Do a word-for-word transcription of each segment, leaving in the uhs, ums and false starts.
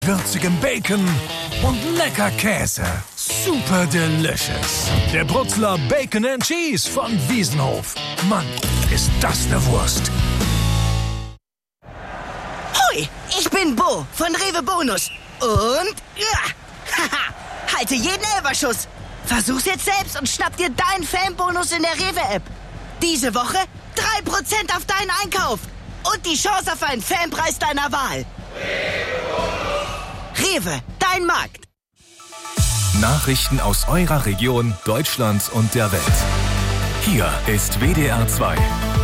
würzigem Bacon und lecker Käse. Super delicious. Der Brutzler Bacon and Cheese von Wiesenhof. Mann, ist das eine Wurst. Hoi, ich bin Bo von Rewe Bonus. Und ja, haha, halte jeden Elberschuss. Versuch's jetzt selbst und schnapp dir deinen Fanbonus in der Rewe-App. Diese Woche drei Prozent auf deinen Einkauf. Und die Chance auf einen Fanpreis deiner Wahl. Rewe, dein Markt. Nachrichten aus eurer Region, Deutschlands und der Welt. Hier ist W D R zwei.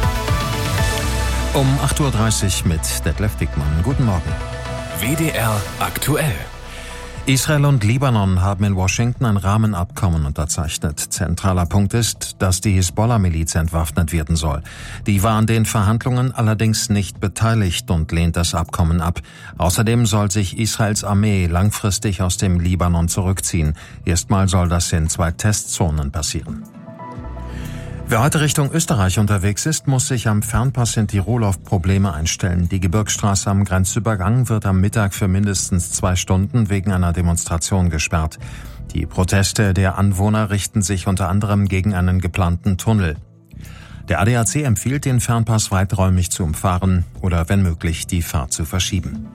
Um acht Uhr dreißig mit Detlef Dickmann. Guten Morgen. W D R aktuell. Israel und Libanon haben in Washington ein Rahmenabkommen unterzeichnet. Zentraler Punkt ist, dass die Hisbollah-Miliz entwaffnet werden soll. Die war an den Verhandlungen allerdings nicht beteiligt und lehnt das Abkommen ab. Außerdem soll sich Israels Armee langfristig aus dem Libanon zurückziehen. Erstmal soll das in zwei Testzonen passieren. Wer heute Richtung Österreich unterwegs ist, muss sich am Fernpass in Tirol auf Probleme einstellen. Die Gebirgsstraße am Grenzübergang wird am Mittag für mindestens zwei Stunden wegen einer Demonstration gesperrt. Die Proteste der Anwohner richten sich unter anderem gegen einen geplanten Tunnel. Der A D A C empfiehlt, den Fernpass weiträumig zu umfahren oder wenn möglich die Fahrt zu verschieben.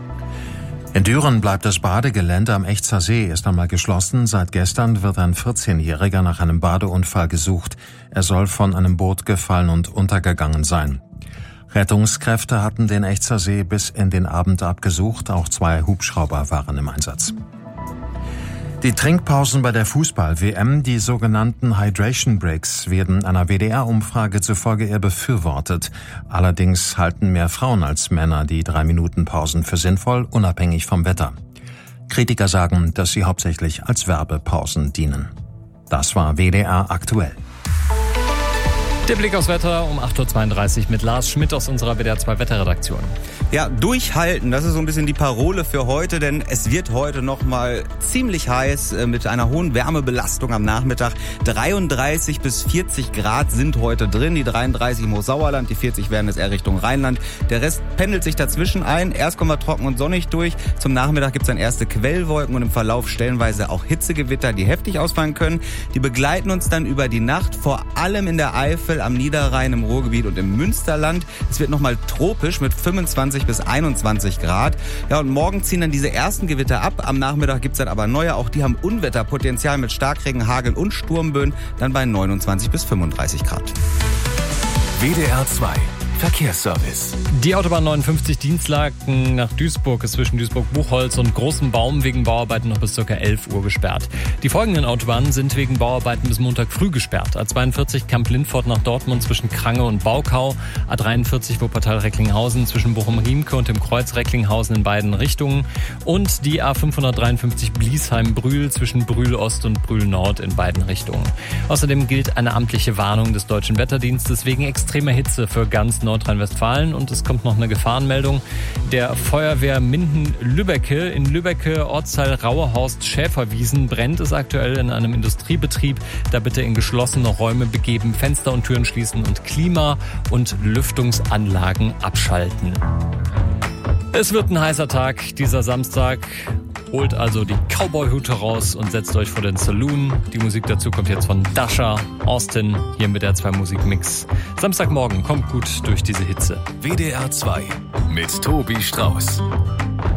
In Düren bleibt das Badegelände am Echzer See erst einmal geschlossen. Seit gestern wird ein vierzehnjähriger nach einem Badeunfall gesucht. Er soll von einem Boot gefallen und untergegangen sein. Rettungskräfte hatten den Echzer See bis in den Abend abgesucht. Auch zwei Hubschrauber waren im Einsatz. Die Trinkpausen bei der Fußball-W M, die sogenannten Hydration Breaks, werden einer W D R-Umfrage zufolge eher befürwortet. Allerdings halten mehr Frauen als Männer die Drei-Minuten-Pausen für sinnvoll, unabhängig vom Wetter. Kritiker sagen, dass sie hauptsächlich als Werbepausen dienen. Das war W D R aktuell. Der Blick aufs Wetter um acht Uhr zweiunddreißig mit Lars Schmidt aus unserer W D R zwei Wetterredaktion. Ja, durchhalten, das ist so ein bisschen die Parole für heute, denn es wird heute noch mal ziemlich heiß mit einer hohen Wärmebelastung am Nachmittag. dreiunddreißig bis vierzig Grad sind heute drin, die dreiunddreißig im Hochsauerland, die vierzig werden es eher Richtung Rheinland. Der Rest pendelt sich dazwischen ein. Erst kommen wir trocken und sonnig durch. Zum Nachmittag gibt es dann erste Quellwolken und im Verlauf stellenweise auch Hitzegewitter, die heftig ausfallen können. Die begleiten uns dann über die Nacht, vor allem in der Eifel, am Niederrhein, im Ruhrgebiet und im Münsterland. Es wird nochmal tropisch mit fünfundzwanzig bis einundzwanzig Grad. Ja, und morgen ziehen dann diese ersten Gewitter ab. Am Nachmittag gibt's dann aber neue. Auch die haben Unwetterpotenzial mit Starkregen, Hagel und Sturmböen. Dann bei neunundzwanzig bis fünfunddreißig Grad. W D R zwei Verkehrsservice. Die Autobahn neunundfünfzig Dienstlaken nach Duisburg ist zwischen Duisburg-Buchholz und Großem Baum wegen Bauarbeiten noch bis ca. elf Uhr gesperrt. Die folgenden Autobahnen sind wegen Bauarbeiten bis Montag früh gesperrt. A zweiundvierzig Kamp-Lindfort nach Dortmund zwischen Krange und Baukau. A dreiundvierzig Wuppertal-Recklinghausen zwischen Bochum-Riemke und dem Kreuz Recklinghausen in beiden Richtungen. Und die A fünfhundertdreiundfünfzig Bliesheim-Brühl zwischen Brühl-Ost und Brühl-Nord in beiden Richtungen. Außerdem gilt eine amtliche Warnung des Deutschen Wetterdienstes wegen extremer Hitze für ganz Nordrhein-Westfalen und es kommt noch eine Gefahrenmeldung der Feuerwehr Minden-Lübbecke. In Lübbecke, Ortsteil Rauhorst-Schäferwiesen, brennt es aktuell in einem Industriebetrieb. Da bitte in geschlossene Räume begeben, Fenster und Türen schließen und Klima- und Lüftungsanlagen abschalten. Es wird ein heißer Tag dieser Samstag. Holt also die Cowboy-Hute raus und setzt euch vor den Saloon. Die Musik dazu kommt jetzt von Dasha, Austin, hier mit der zwei Musikmix. Samstagmorgen, kommt gut durch diese Hitze. W D R zwei mit Tobi Strauß.